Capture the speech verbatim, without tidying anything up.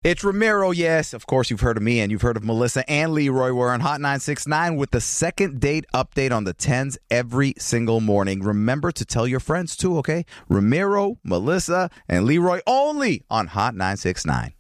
It's Ramiro, yes. Of course, you've heard of me and you've heard of Melissa and Leroy. We're on Hot nine six nine with the second date update on the tens every single morning. Remember to tell your friends too, okay? Ramiro, Melissa, and Leroy only on Hot nine six nine.